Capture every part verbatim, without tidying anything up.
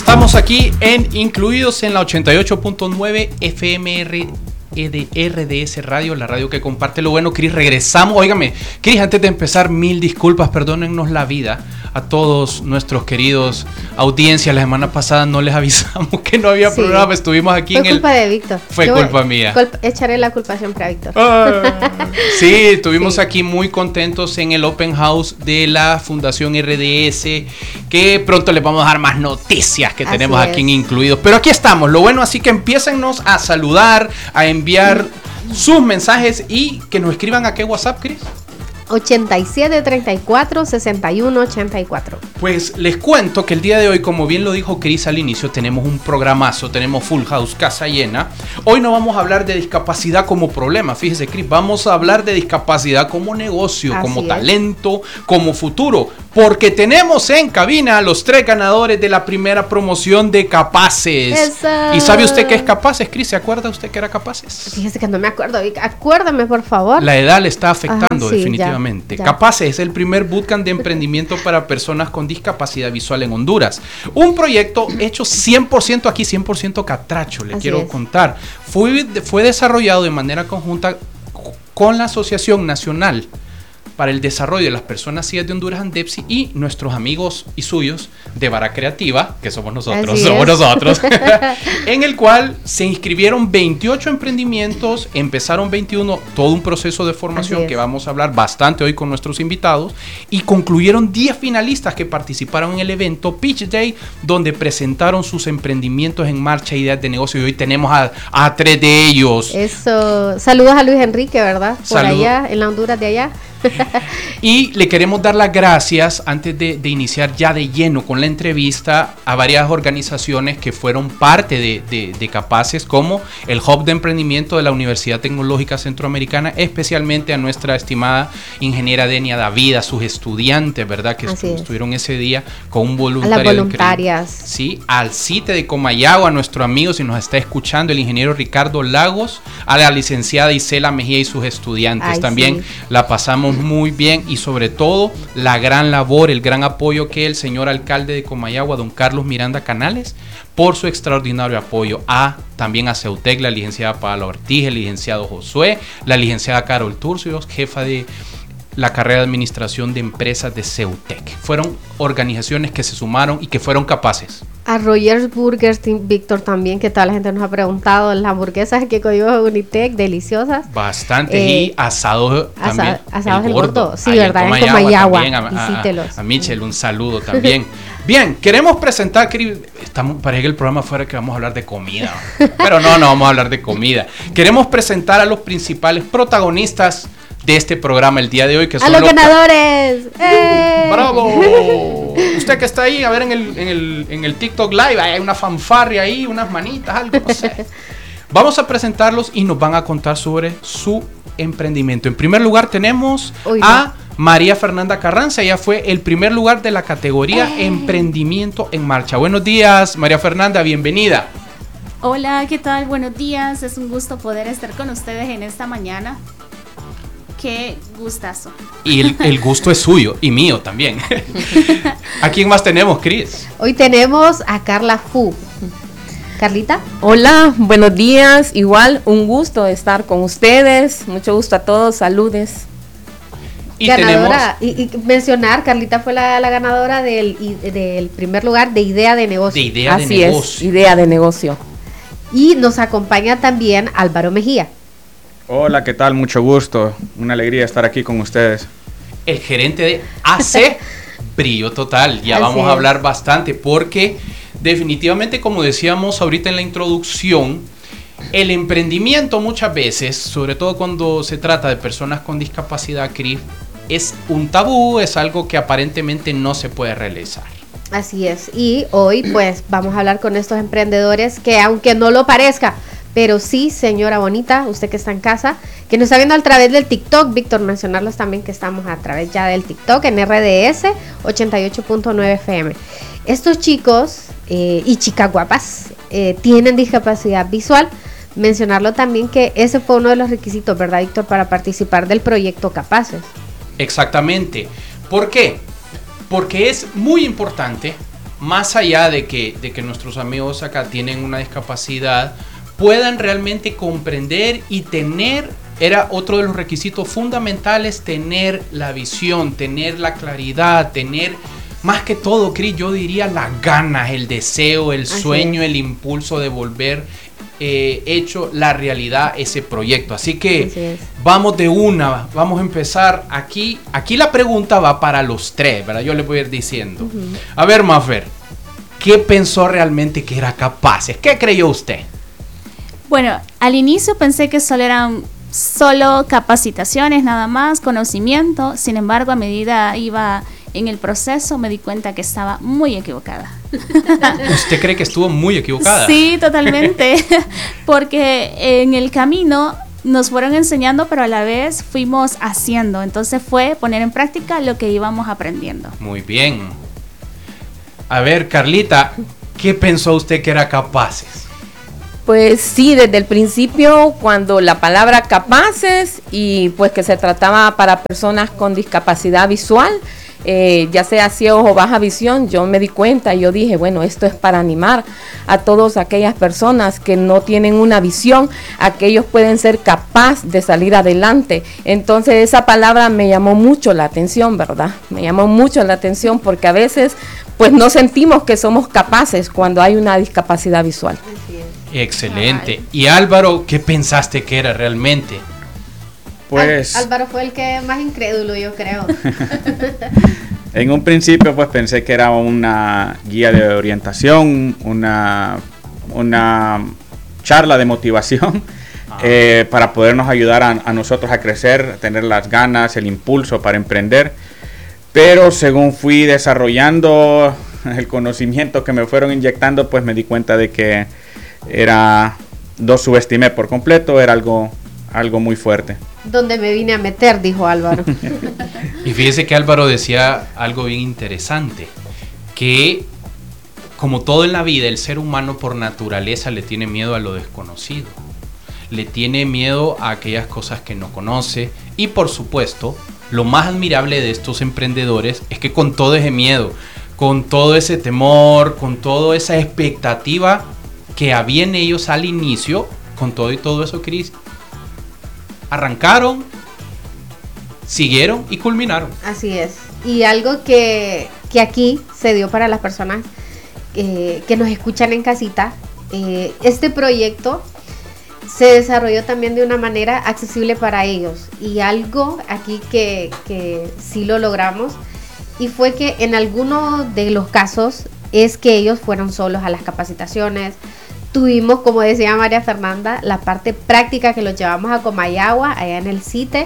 Estamos aquí en Incluidos en la ochenta y ocho punto nueve F M R de R D S Radio, la radio que comparte lo bueno. Cris, regresamos. Óigame, Cris, antes de empezar, mil disculpas, perdónennos la vida a todos nuestros queridos audiencias. La semana pasada no les avisamos que no había sí. programa, estuvimos aquí Fue en el... Fue culpa de Víctor. Fue Yo culpa mía. Culpa, echaré la culpa siempre a Víctor. Ah, sí, estuvimos sí. aquí muy contentos en el Open House de la Fundación R D S, que pronto les vamos a dar más noticias que tenemos así aquí es. en Incluidos. Pero aquí estamos, lo bueno, así que empiécennos a saludar, a enviar sus mensajes y que nos escriban a qué WhatsApp, Cris. ochenta y siete, treinta y cuatro, sesenta y uno, ochenta y cuatro. Pues les cuento que el día de hoy, como bien lo dijo Cris al inicio, tenemos un programazo, tenemos Full House, casa llena. Hoy no vamos a hablar de discapacidad como problema, fíjese, Cris, vamos a hablar de discapacidad como negocio, Así como es. talento, como futuro, porque tenemos en cabina a los tres ganadores de la primera promoción de Capaces. Eso. ¿Y sabe usted qué es Capaces, Cris? ¿Se acuerda usted que era Capaces? Fíjese que no me acuerdo, Vic. Acuérdame, por favor. La edad le está afectando. Ajá, sí, definitivamente. ya, ya. Capaces es el primer bootcamp de emprendimiento para personas con discapacidad visual en Honduras. Un proyecto hecho cien por ciento aquí, cien por ciento catracho, le Así quiero es. contar. Fue, fue desarrollado de manera conjunta con la Asociación Nacional para el Desarrollo de las Personas Ciegas de Honduras, ANDEPSI, y nuestros amigos y suyos de Vara Creativa, que somos nosotros, Así somos es. nosotros, en el cual se inscribieron veintiocho emprendimientos, empezaron veintiuno, todo un proceso de formación que vamos a hablar bastante hoy con nuestros invitados, y concluyeron diez finalistas que participaron en el evento Pitch Day, donde presentaron sus emprendimientos en marcha, ideas de negocio, y hoy tenemos a, a tres de ellos. Eso. Saludos a Luis Enrique, ¿verdad? Por Salud. allá, en la Honduras de allá. Y le queremos dar las gracias antes de, de iniciar ya de lleno con la entrevista a varias organizaciones que fueron parte de, de, de Capaces, como el Hub de Emprendimiento de la Universidad Tecnológica Centroamericana, especialmente a nuestra estimada ingeniera Denia David, a sus estudiantes, ¿verdad? Que estu- estuvieron ese día con un voluntariado. A las voluntarias. Increíble. Sí, al CITE de Comayagua, a nuestro amigo, si nos está escuchando, el ingeniero Ricardo Lagos, a la licenciada Isela Mejía y sus estudiantes. Ay, También sí. la pasamos muy bien, y sobre todo la gran labor, el gran apoyo que el señor alcalde de Comayagua, don Carlos Miranda Canales, por su extraordinario apoyo. A también a Ceutec, la licenciada Paola Ortiz, el licenciado Josué, la licenciada Carol Turcios, jefa de la carrera de administración de empresas de Ceutec. Fueron organizaciones que se sumaron y que fueron capaces. A Rogers Burgers, Víctor, también, que toda la gente nos ha preguntado, las hamburguesas que cogió Unitec, deliciosas. Bastante, Eh, y asado también. asa- asados el el gordo, gordo, sí, ahí verdad, en Comayagua Comayagua, también, a, a, visítelos. a Michelle un saludo también. Bien, queremos presentar, estamos, parece que el programa fuera que vamos a hablar de comida, pero no, no vamos a hablar de comida. Queremos presentar a los principales protagonistas de este programa el día de hoy, que son ¡A los los ganadores! ¡Eh! ¡Bravo! Usted que está ahí, a ver en el, en el, en el TikTok Live, hay una fanfarria ahí, unas manitas, algo, no sé. Vamos a presentarlos y nos van a contar sobre su emprendimiento. En primer lugar tenemos Uy, a María Fernanda Carranza. Ella fue el primer lugar de la categoría eh. Emprendimiento en Marcha. Buenos días, María Fernanda, bienvenida. Hola, ¿qué tal? Buenos días. Es un gusto poder estar con ustedes en esta mañana. Qué gustazo. Y el, el gusto es suyo y mío también. ¿A quién más tenemos, Cris? Hoy tenemos a Carla Fu. Carlita. Hola, buenos días. Igual, un gusto estar con ustedes. Mucho gusto a todos. Saludes. Y ganadora, tenemos, y, y mencionar, Carlita fue la, la ganadora del, y, del primer lugar de idea de negocio. De idea Así de negocio. Es, idea de negocio. Y nos acompaña también Álvaro Mejía. Hola, ¿qué tal? Mucho gusto. Una alegría estar aquí con ustedes. El gerente de A C Brillo Total. Ya Así vamos es. a hablar bastante porque definitivamente, como decíamos ahorita en la introducción, el emprendimiento muchas veces, sobre todo cuando se trata de personas con discapacidad, Cris, es un tabú, es algo que aparentemente no se puede realizar. Así es. Y hoy pues vamos a hablar con estos emprendedores que, aunque no lo parezca, pero sí, señora bonita, usted que está en casa, que nos está viendo a través del TikTok, Víctor, mencionarlos también que estamos a través ya del TikTok en R D S ochenta y ocho punto nueve F M. Estos chicos eh, y chicas guapas eh, tienen discapacidad visual. Mencionarlo también que ese fue uno de los requisitos, ¿verdad, Víctor?, para participar del proyecto Capaces. Exactamente. ¿Por qué? Porque es muy importante más allá de que, de que nuestros amigos acá tienen una discapacidad, puedan realmente comprender y tener, era otro de los requisitos fundamentales, tener la visión, tener la claridad, tener más que todo, Cris, yo diría las ganas, el deseo, el Así sueño, es. el impulso de volver eh, hecho la realidad ese proyecto. Así que Así es. vamos de una, vamos a empezar aquí. Aquí la pregunta va para los tres, ¿verdad? Yo les voy a ir diciendo. Ujú. A ver, Mafer, ¿qué pensó realmente que era capaces? ¿Qué creyó usted? Bueno, al inicio pensé que solo eran solo capacitaciones, nada más, conocimiento. Sin embargo, a medida iba en el proceso, me di cuenta que estaba muy equivocada. ¿Usted cree que estuvo muy equivocada? Sí, totalmente. Porque en el camino nos fueron enseñando, pero a la vez fuimos haciendo. Entonces fue poner en práctica lo que íbamos aprendiendo. Muy bien. A ver, Carlita, ¿qué pensó usted que era capaces? Pues sí, desde el principio, cuando la palabra capaces y pues que se trataba para personas con discapacidad visual, eh, ya sea ciegos o baja visión, yo me di cuenta y yo dije, bueno, esto es para animar a todas aquellas personas que no tienen una visión, a que ellos pueden ser capaces de salir adelante. Entonces esa palabra me llamó mucho la atención, ¿verdad? Me llamó mucho la atención porque a veces pues no sentimos que somos capaces cuando hay una discapacidad visual. Así es. Excelente. Y Álvaro, ¿qué pensaste que era realmente? Pues Al- Álvaro fue el que más incrédulo, yo creo. en un principio pues pensé que era una guía de orientación, una, una charla de motivación Ah. eh, para podernos ayudar a, a nosotros a crecer, a tener las ganas, el impulso para emprender. Pero según fui desarrollando el conocimiento que me fueron inyectando, pues me di cuenta de que era, lo subestimé por completo, era algo, algo muy fuerte. Donde me vine a meter, dijo Álvaro. Y fíjese que Álvaro decía algo bien interesante, que como todo en la vida, el ser humano por naturaleza le tiene miedo a lo desconocido, le tiene miedo a aquellas cosas que no conoce y por supuesto, lo más admirable de estos emprendedores es que con todo ese miedo, con todo ese temor, con toda esa expectativa que había en ellos al inicio, con todo y todo eso, Cris, arrancaron, siguieron y culminaron. Así es. Y algo que, que aquí se dio para las personas eh, que nos escuchan en casita, eh, este proyecto se desarrolló también de una manera accesible para ellos. Y algo aquí que, que sí lo logramos, y fue que en algunos de los casos es que ellos fueron solos a las capacitaciones. Tuvimos, como decía María Fernanda, la parte práctica que los llevamos a Comayagua, allá en el CITE,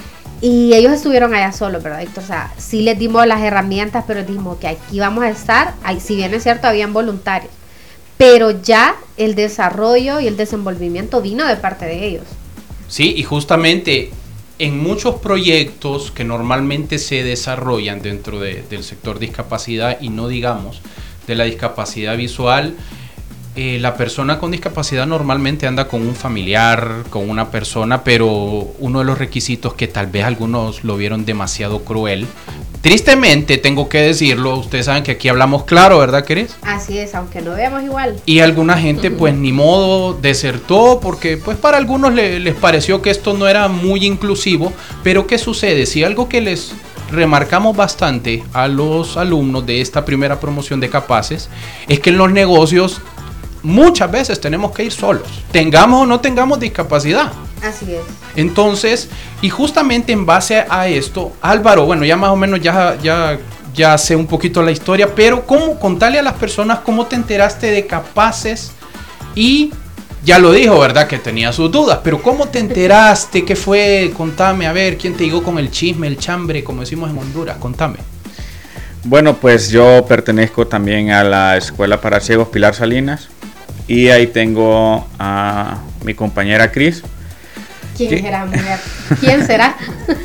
y ellos estuvieron allá solos, ¿verdad, Héctor? O sea, sí les dimos las herramientas, pero dijimos que aquí vamos a estar, ahí, si bien es cierto, habían voluntarios, pero ya el desarrollo y el desenvolvimiento vino de parte de ellos. Sí, y justamente en muchos proyectos que normalmente se desarrollan dentro de, del sector discapacidad y no digamos de la discapacidad visual, eh, la persona con discapacidad normalmente anda con un familiar, con una persona, pero uno de los requisitos que tal vez algunos lo vieron demasiado cruel, tristemente tengo que decirlo, ustedes saben que aquí hablamos claro, ¿verdad, Cris? Así es, aunque no veamos igual. Y alguna gente pues ni modo desertó porque pues para algunos le, les pareció que esto no era muy inclusivo, pero ¿qué sucede? Si algo que les remarcamos bastante a los alumnos de esta primera promoción de Capaces es que en los negocios muchas veces tenemos que ir solos, tengamos o no tengamos discapacidad. Así es. Entonces, y justamente en base a esto, Álvaro, bueno, ya más o menos ya, ya, ya sé un poquito la historia, pero ¿cómo contarle a las personas cómo te enteraste de Capaces? Y ya lo dijo, ¿verdad? Que tenía sus dudas, pero ¿cómo te enteraste? ¿Qué fue? Contame, a ver, ¿quién te llegó con el chisme, el chambre, como decimos en Honduras? Contame. Bueno, pues yo pertenezco también a la Escuela para Ciegos Pilar Salinas y ahí tengo a mi compañera Cris. ¿Quién ¿Qué? será, mujer? ¿Quién será?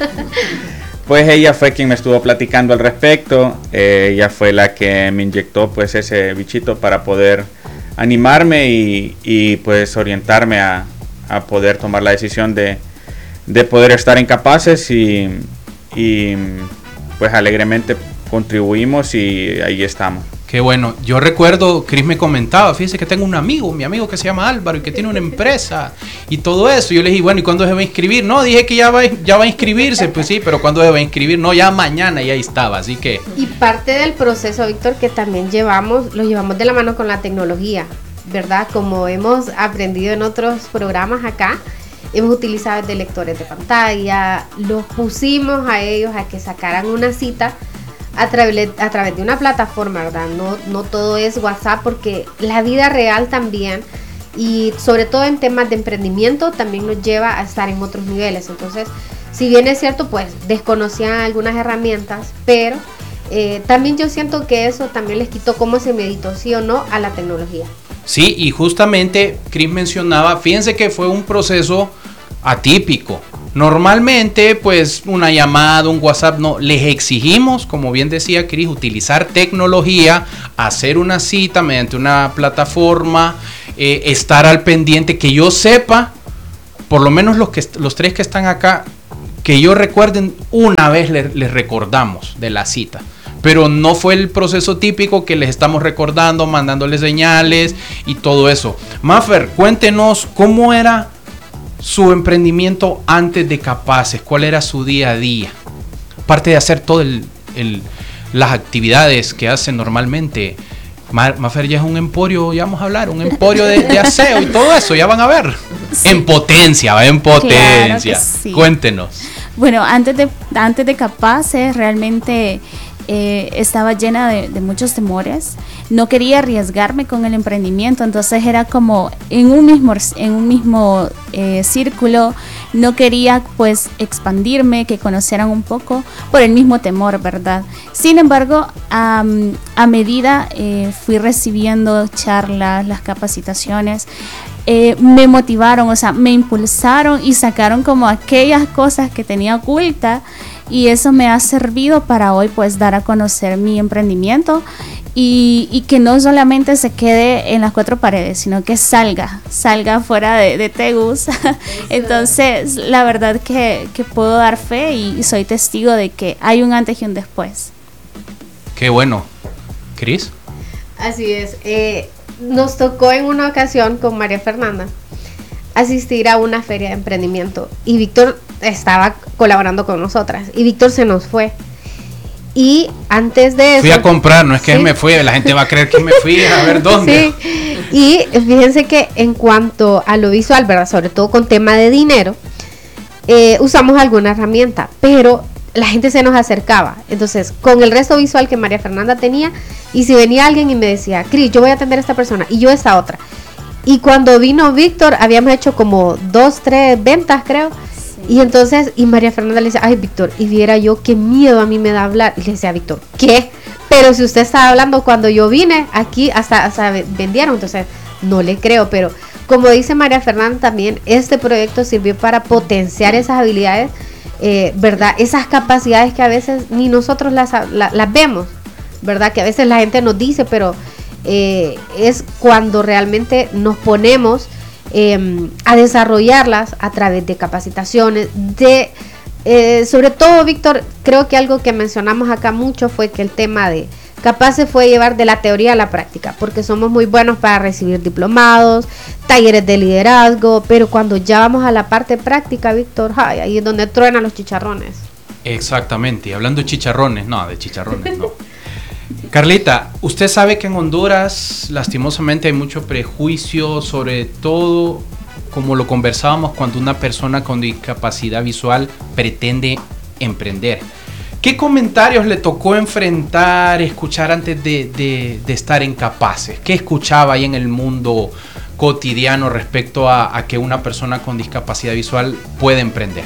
Pues ella fue quien me estuvo platicando al respecto, eh, ella fue la que me inyectó pues ese bichito para poder animarme y, y pues orientarme a, a poder tomar la decisión de, de poder estar en Capaces y, y pues alegremente contribuimos y ahí estamos. Qué bueno. Yo recuerdo, Cris me comentaba, fíjese que tengo un amigo, mi amigo que se llama Álvaro y que tiene una empresa y todo eso. Yo le dije, bueno, ¿y cuándo se va a inscribir? No, dije que ya va, ya va a inscribirse. Pues sí, pero ¿cuándo se va a inscribir? No, ya mañana ya estaba, así que... Y parte del proceso, Víctor, que también llevamos, lo llevamos de la mano con la tecnología, ¿verdad? Como hemos aprendido en otros programas acá, hemos utilizado de lectores de pantalla, los pusimos a ellos a que sacaran una cita a través, a través de una plataforma, ¿verdad? No, no todo es WhatsApp, porque la vida real también, y sobre todo en temas de emprendimiento, también nos lleva a estar en otros niveles. Entonces, si bien es cierto, pues desconocían algunas herramientas, pero eh, también yo siento que eso también les quitó cómo se meditó, sí o no, a la tecnología. Sí, y justamente Cris mencionaba, fíjense que fue un proceso atípico. Normalmente, pues una llamada, un WhatsApp, no, les exigimos, como bien decía Cris, utilizar tecnología, hacer una cita mediante una plataforma, eh, estar al pendiente, que yo sepa, por lo menos los, que, los tres que están acá, que yo recuerden, una vez les, les recordamos de la cita. Pero no fue el proceso típico que les estamos recordando, mandándoles señales y todo eso. Mafer, cuéntenos cómo era su emprendimiento antes de Capaces, cuál era su día a día, aparte de hacer todas las actividades que hacen normalmente. Mafer ya es un emporio, ya vamos a hablar, un emporio de, de aseo y todo eso, ya van a ver. Sí. En potencia, va en potencia. Claro que sí. Cuéntenos. Bueno, antes de, antes de Capaces, realmente eh, estaba llena de, de muchos temores. No quería arriesgarme con el emprendimiento, entonces era como en un mismo, en un mismo eh, círculo. No quería pues expandirme, que conocieran un poco por el mismo temor, ¿verdad? Sin embargo, um, a medida eh, fui recibiendo charlas, las capacitaciones, eh, me motivaron, o sea, me impulsaron y sacaron como aquellas cosas que tenía oculta, y eso me ha servido para hoy pues dar a conocer mi emprendimiento. Y, y que no solamente se quede en las cuatro paredes, sino que salga, salga fuera de, de Tegus. Entonces, la verdad que, que puedo dar fe y soy testigo de que hay un antes y un después. Qué bueno. ¿Cris? Así es. Eh, nos tocó en una ocasión con María Fernanda asistir a una feria de emprendimiento y Víctor estaba colaborando con nosotras y Víctor se nos fue. Y antes de eso... Fui a comprar, no es que ¿sí? me fui, la gente va a creer que me fui a ver dónde. Sí, y fíjense que en cuanto a lo visual, ¿verdad? Sobre todo con tema de dinero, eh, usamos alguna herramienta, pero la gente se nos acercaba. Entonces, con el resto visual que María Fernanda tenía, y si venía alguien y me decía, Cris, yo voy a atender a esta persona, y yo a esta otra. Y cuando vino Víctor, habíamos hecho como dos, tres ventas, creo. Y entonces, y María Fernanda le dice, ay, Víctor, y viera yo qué miedo a mí me da hablar. Y le decía a Víctor, ¿qué? Pero si usted estaba hablando cuando yo vine, aquí hasta, hasta vendieron, entonces no le creo. Pero como dice María Fernanda también, este proyecto sirvió para potenciar esas habilidades, eh, ¿verdad? Esas capacidades que a veces ni nosotros las, la, las vemos, ¿verdad? Que a veces la gente nos dice, pero eh, es cuando realmente nos ponemos Eh, a desarrollarlas a través de capacitaciones, de eh, sobre todo, Víctor, creo que algo que mencionamos acá mucho fue que el tema de Capaces fue llevar de la teoría a la práctica, porque somos muy buenos para recibir diplomados, talleres de liderazgo, pero cuando ya vamos a la parte práctica, Víctor, ay, ahí es donde truenan los chicharrones. Exactamente, hablando de chicharrones, no, de chicharrones no. Carlita, usted sabe que en Honduras lastimosamente hay mucho prejuicio, sobre todo como lo conversábamos cuando una persona con discapacidad visual pretende emprender. ¿Qué comentarios le tocó enfrentar, escuchar antes de, de, de estar en Capaces? ¿Qué escuchaba ahí en el mundo cotidiano respecto a, a que una persona con discapacidad visual puede emprender?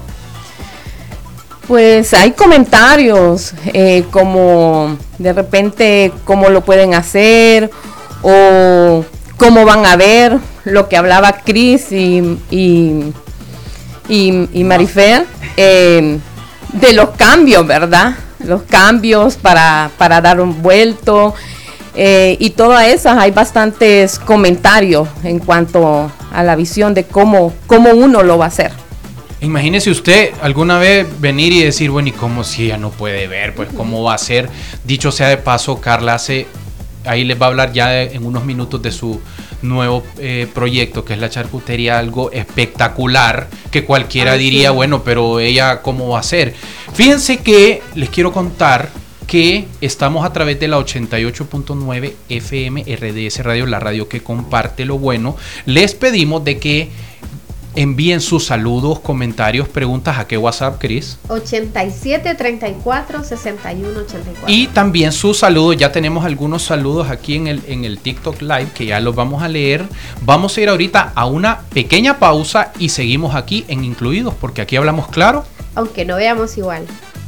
Pues hay comentarios eh, como de repente cómo lo pueden hacer o cómo van a ver lo que hablaba Cris y, y, y, y Marifer, eh, de los cambios, ¿verdad? Los cambios para, para dar un vuelto eh, y todas esas, hay bastantes comentarios en cuanto a la visión de cómo, cómo uno lo va a hacer. Imagínese usted alguna vez venir y decir, bueno, ¿y cómo si ella no puede ver? Pues cómo va a ser. Dicho sea de paso, Carla hace ahí les va a hablar ya de, en unos minutos de su nuevo eh, proyecto, que es la charcutería, algo espectacular, que cualquiera Ay, diría, sí. bueno, pero ella cómo va a ser. Fíjense que les quiero contar que estamos a través de la ochenta y ocho punto nueve F M R D S Radio, la radio que comparte lo bueno. Les pedimos de que envíen sus saludos, comentarios, preguntas. ¿A qué WhatsApp, Cris? ochenta y siete, treinta y cuatro, sesenta y uno, ochenta y cuatro. Y también sus saludos. Ya tenemos algunos saludos aquí en el, en el TikTok Live que ya los vamos a leer. Vamos a ir ahorita a una pequeña pausa y seguimos aquí en Incluidos, porque aquí hablamos claro. Aunque no veamos igual.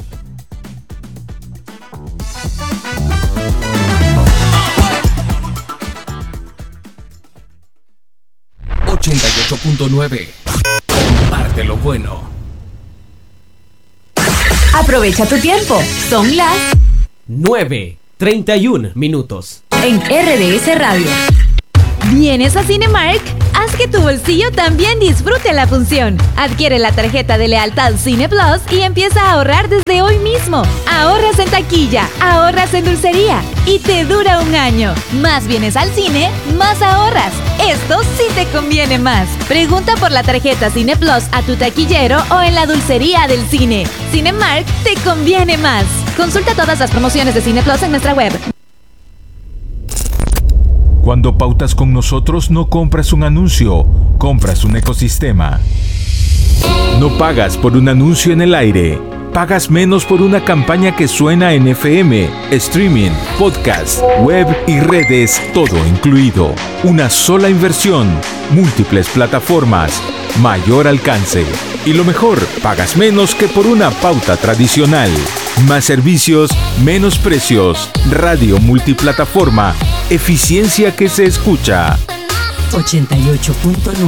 ochenta y ocho punto nueve. Comparte lo bueno. Aprovecha tu tiempo. Son las nueve treinta y uno minutos. en R D S Radio. ¿Vienes a Cinemark? Haz que tu bolsillo también disfrute la función. Adquiere la tarjeta de lealtad Cine Plus y empieza a ahorrar desde hoy mismo. Ahorras en taquilla, ahorras en dulcería y te dura un año. Más vienes al cine, más ahorras. Esto sí te conviene más. Pregunta por la tarjeta Cine Plus a tu taquillero o en la dulcería del cine. Cinemark te conviene más. Consulta todas las promociones de Cine Plus en nuestra web. Cuando pautas con nosotros, no compras un anuncio, compras un ecosistema. No pagas por un anuncio en el aire, pagas menos por una campaña que suena en F M, streaming, podcast, web y redes, todo incluido. Una sola inversión, múltiples plataformas, mayor alcance. Y lo mejor, pagas menos que por una pauta tradicional. Más servicios, menos precios. Radio multiplataforma, eficiencia que se escucha. ochenta y ocho punto nueve